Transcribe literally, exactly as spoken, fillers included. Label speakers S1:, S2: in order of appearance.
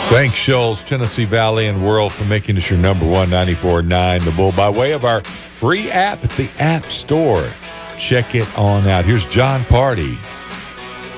S1: Thanks, Shoals, Tennessee Valley and World, for making us your number one ninety-four point nine The Bull by way of our free app at the App Store. Check it on out. Here's John Party.